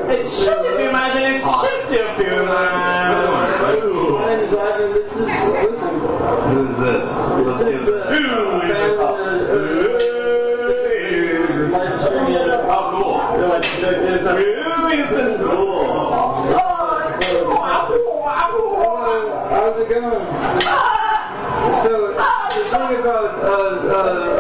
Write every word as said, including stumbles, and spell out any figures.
It's shit if you imagine. It's shit if you imagine. My name is Ivan. This is Listen. Who's this? Let's get this. Oh, cool. Who is this? How's it going? So, the thing about uh, uh,